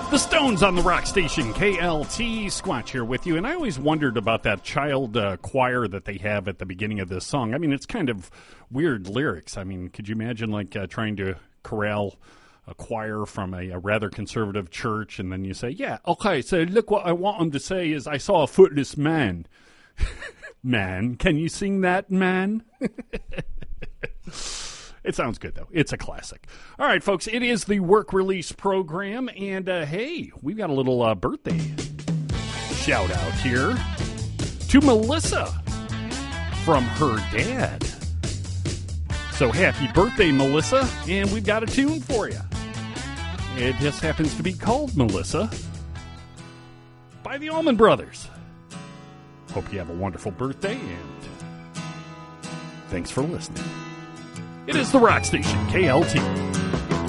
The Stones on the rock station, KLT. Squatch here with you. And I always wondered about that child choir that they have at the beginning of this song. I mean, it's kind of weird lyrics. I mean, could you imagine trying to corral a choir from a rather conservative church, and then you say, yeah, okay, so look, what I want them to say is, I saw a footless man. Man, can you sing that, man? It sounds good, though. It's a classic. All right, folks, it is the work release program, and hey, we've got a little birthday shout out here to Melissa from her dad. So happy birthday, Melissa, and we've got a tune for you. It just happens to be called Melissa by the Allman Brothers. Hope you have a wonderful birthday, and thanks for listening. It is the Rock Station, KLT.